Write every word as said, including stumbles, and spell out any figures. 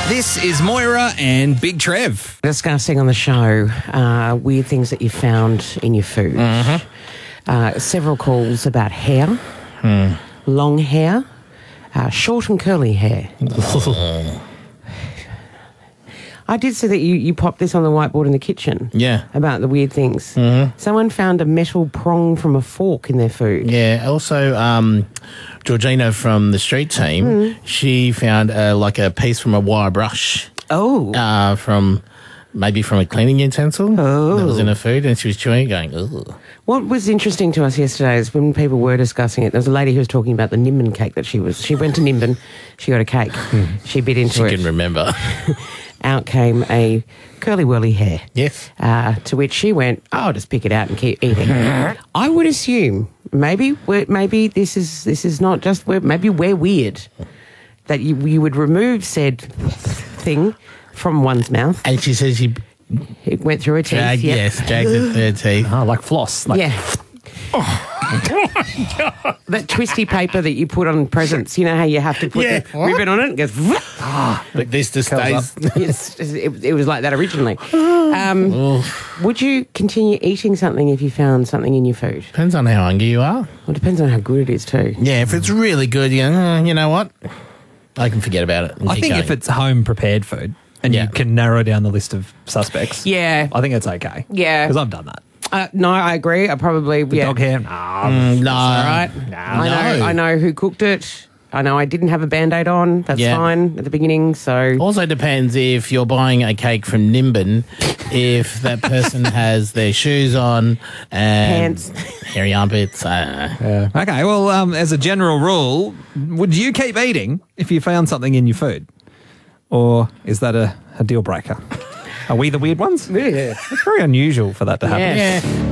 This is Moira and Big Trev. Discussing on the show uh, weird things that you found in your food. Mm-hmm. Uh, several calls about hair, Mm. long hair, uh, short and curly hair. I did see that you, you popped this on the whiteboard in the kitchen. Yeah. About the weird things. Mhm. Someone found a metal prong from a fork in their food. Yeah. Also, um, Georgina from the street team, Mm. she found uh, like a piece from a wire brush. Oh. Uh, from maybe from a cleaning utensil Oh. that was in her food, and she was chewing it, going, ugh. What was interesting to us yesterday is when people were discussing it, there was a lady who was talking about the Nimbin cake that she was. She went to Nimbin, she got a cake, she bit into She it. can remember. Out came a curly whirly hair. Yes. Uh, to which she went, oh, I'll just pick it out and keep eating. I would assume maybe we're, maybe this is this is not just we're, maybe we're weird that you you would remove said thing from one's mouth. And she says she It went through her teeth. dragged, yep. yes, dragged it through her teeth. Oh, like floss. Like, Yeah. That twisty paper that you put on presents, you know how you have to put Yeah. the ribbon on it? It goes. But this just stays. Yes, it, it was like that originally. Um, would you continue eating something if you found something in your food? Depends on how hungry you are. Well, it depends on how good it is too. Yeah, if it's really good, you, uh, you know what? I can forget about it. and I keep think going. if it's home prepared food and Yeah. you can narrow down the list of suspects, Yeah. I think it's okay. Yeah. Because I've done that. Uh, no, I agree. I probably The yeah. dog hair, nah. Mm, no. All right. I know. I know who cooked it. I know I didn't have a Band-Aid on. That's Yeah. fine at the beginning. So Also depends if you're buying a cake from Nimbin, if that person has their shoes on and Pants. hairy armpits. Uh, Okay, well, um, as a general rule, would you keep eating if you found something in your food? Or is that a, a deal breaker? Are we the weird ones? yeah. It's very unusual for that to happen. Yeah.